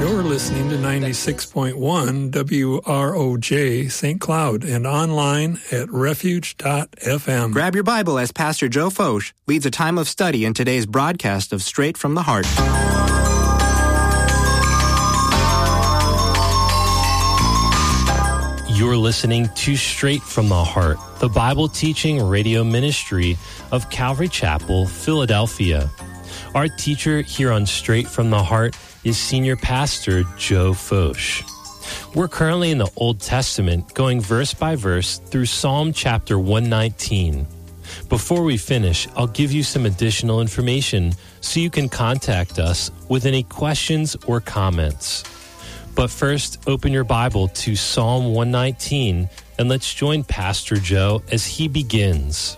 You're listening to 96.1 WROJ St. Cloud and online at refuge.fm. Grab your Bible as Pastor Joe Focht leads a time of study in today's broadcast of Straight from the Heart. You're listening to Straight from the Heart, the Bible teaching radio ministry of Calvary Chapel, Philadelphia. Our teacher here on Straight from the Heart is Senior Pastor Joe Focht. We're currently in the Old Testament, going verse by verse through Psalm chapter 119. Before we finish, I'll give you some additional information so you can contact us with any questions or comments. But first, open your Bible to Psalm 119 and let's join Pastor Joe as he begins.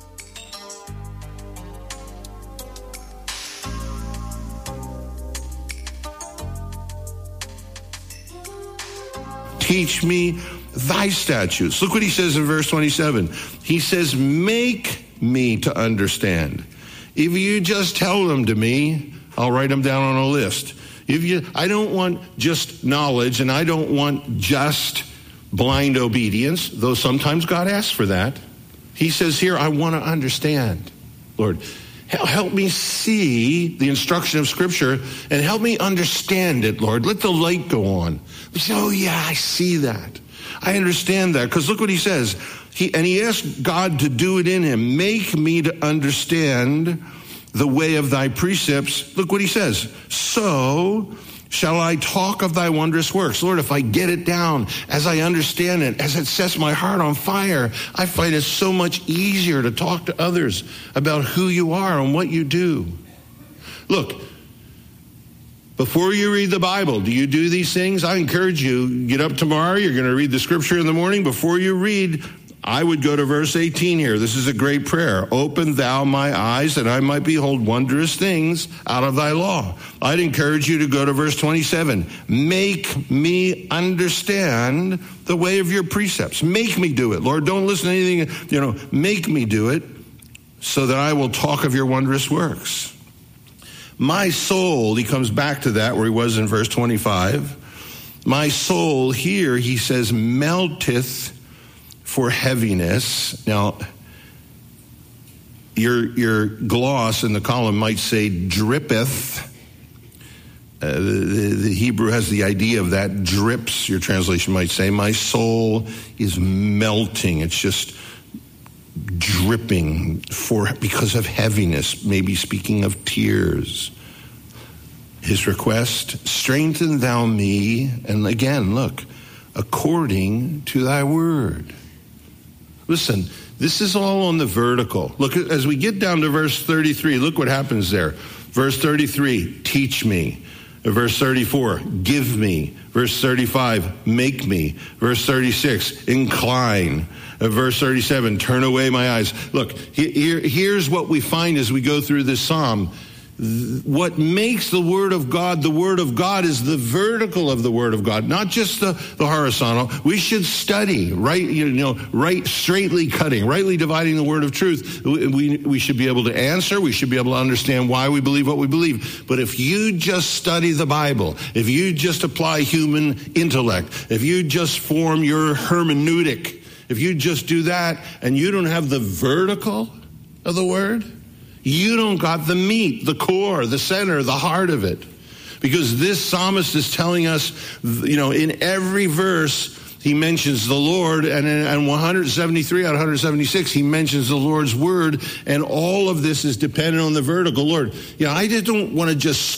Teach me thy statutes. Look what he says in verse 27. He says, make me to understand. If you just tell them to me, I'll write them down on a list. I don't want just knowledge, and I don't want just blind obedience, though sometimes God asks for that. He says here, I want to understand. Lord, help me see the instruction of Scripture and help me understand it, Lord. Let the light go on. We say, oh yeah, I see that. I understand that. Because look what he says. He asked God to do it in him. Make me to understand the way of thy precepts. Look what he says. So shall I talk of thy wondrous works. Lord, if I get it down, as I understand it, as it sets my heart on fire, I find it so much easier to talk to others about who you are and what you do. Look, before you read the Bible, do you do these things? I encourage you, get up tomorrow, you're going to read the Scripture in the morning. Before you read, I would go to verse 18 here. This is a great prayer. Open thou my eyes that I might behold wondrous things out of thy law. I'd encourage you to go to verse 27. Make me understand the way of your precepts. Make me do it. Lord, don't listen to anything, make me do it so that I will talk of your wondrous works. My soul, he comes back to that where he was in verse 25. My soul here, he says, melteth for heaviness. Now, your gloss in the column might say drippeth. The Hebrew has the idea of that, drips, your translation might say. My soul is melting. It's just dripping because of heaviness, maybe speaking of tears. His request, strengthen thou me, and again, look, according to thy word. Listen, this is all on the vertical. Look, as we get down to verse 33, look what happens there. Verse 33, teach me. Verse 34, give me. Verse 35, make me. Verse 36, incline. Verse 37, turn away my eyes. Look, here's what we find as we go through this psalm. What makes the Word of God is the vertical of the Word of God, not just the horizontal. We should study, right, straightly cutting, rightly dividing the word of truth. We should be able to answer. We should be able to understand why we believe what we believe. But if you just study the Bible, if you just apply human intellect, if you just form your hermeneutic, if you just do that and you don't have the vertical of the Word, you don't got the meat, the core, the center, the heart of it. Because this psalmist is telling us, in every verse, he mentions the Lord, and in 173 out of 176, he mentions the Lord's word, and all of this is dependent on the vertical. Lord, I just don't want to just